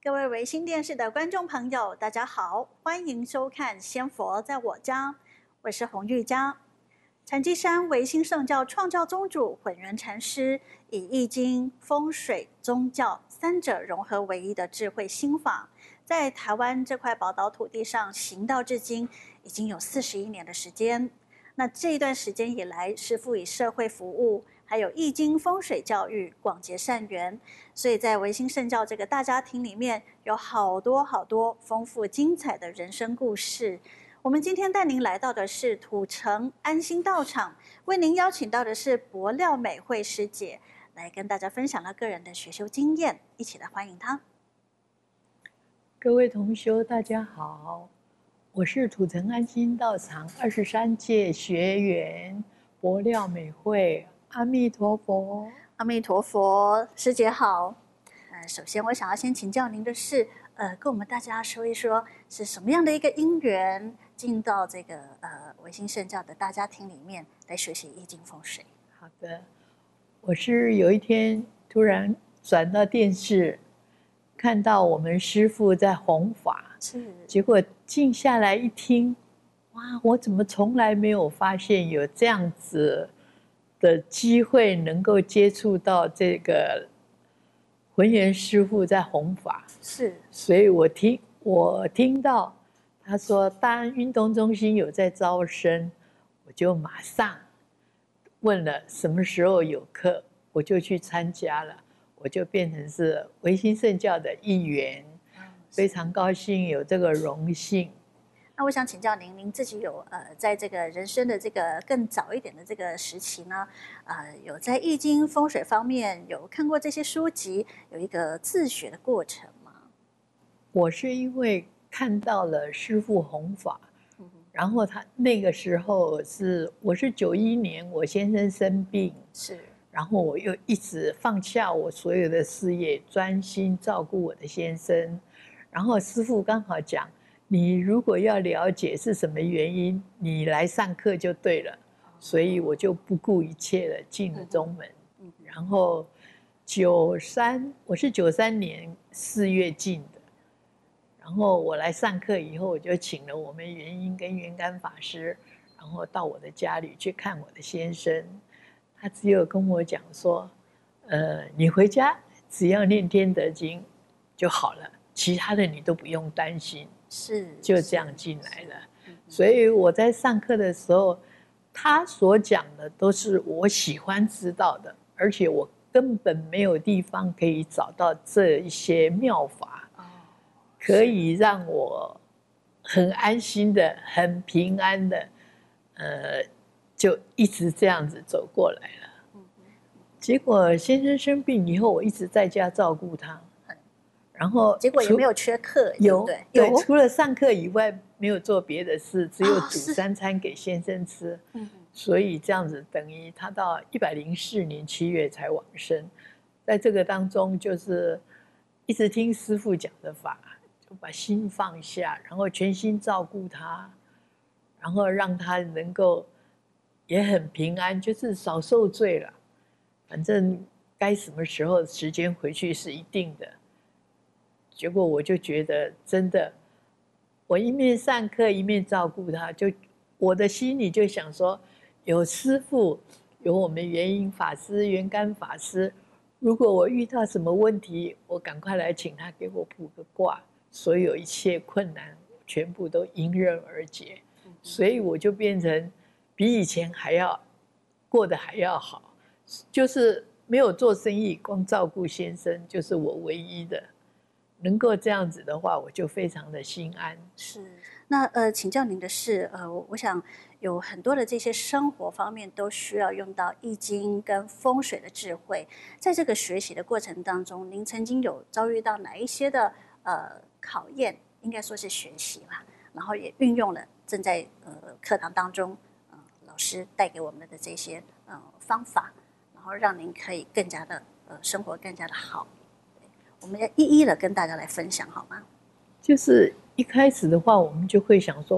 各位维新电视的观众朋友，大家好，欢迎收看《仙佛在我家》，我是洪玉佳。禅机山维新圣教创教宗主混元禅师以易经、风水、宗教三者融合为一的智慧心法，在台湾这块宝岛土地上行道至今，已经有41年的时间。那这一段时间以来，师父以社会服务，还有易经风水教育广结善缘，所以在维新圣教这个大家庭里面，有好多丰富精彩的人生故事。我们今天带您来到的是土城安心道场，为您邀请到的是柏廖美惠师姐，来跟大家分享她个人的学修经验，一起来欢迎她。 各位同修，大家好，我是土城安心道场23届学员柏廖美惠，阿弥陀佛。 阿弥陀佛，师姐好。首先我想要先请教您的是，跟我们大家说一说是什么样的一个因缘进到这个维新圣教的大家庭里面来学习易经风水。 好的，我是有一天突然转到电视，看到我们师父在弘法，结果静下来一听，哇，我怎么从来没有发现有这样子的机会能够接触到这个混元师父在弘法，所以我听到他说大安运动中心有在招生，我就马上问了什么时候有课，我就去参加了，我就变成是维新圣教的一员，非常高兴有这个荣幸。 那我想请教您，您自己有在这个人生的这个更早一点的这个时期呢，有在易经风水方面有看过这些书籍，有一个自学的过程吗？ 我是因为看到了师父弘法，然后他那个时候我是91年我先生生病，然后我又一直放下我所有的事业，专心照顾我的先生，然后师父刚好讲，你如果要了解是什么原因，你来上课就对了，所以我就不顾一切的进了宗门。然后我是93年4月进的，然后我来上课以后，我就请了我们元英跟元干法师，然后到我的家里去看我的先生。他只有跟我讲说，你回家只要念天德经就好了，其他的你都不用担心。就这样进来了。所以我在上课的时候，他所讲的都是我喜欢知道的，而且我根本没有地方可以找到这一些妙法，可以让我很安心的、很平安的，就一直这样子走过来了。结果先生生病以后，我一直在家照顾他。然后结果也没有缺课， 对，除了上课以外，没有做别的事，只有煮3餐给先生吃。所以这样子等于他到104年7月才往生。在这个当中，就是一直听师父讲的法，就把心放下，然后全心照顾他，然后让他能够也很平安，就是少受罪了。反正该什么时候时间回去是一定的。结果我就觉得真的，我一面上课一面照顾他，就我的心里就想说，有师父，有我们元英法师、元干法师，如果我遇到什么问题，我赶快来请他给我卜个卦，所有一切困难全部都迎刃而解。所以我就变成比以前过得还要好，就是没有做生意，光照顾先生就是我唯一的。能够这样子的话，我就非常的心安。 那请教您的是，我想有很多的这些生活方面都需要用到易经跟风水的智慧。在这个学习的过程当中，您曾经有遭遇到哪一些的考验？应该说是学习啦，然后也运用了正在课堂当中老师带给我们的这些方法，然后让您可以更加的生活更加的好。我们要一一的跟大家来分享，好吗？ 就是一开始的话，我们就会想说，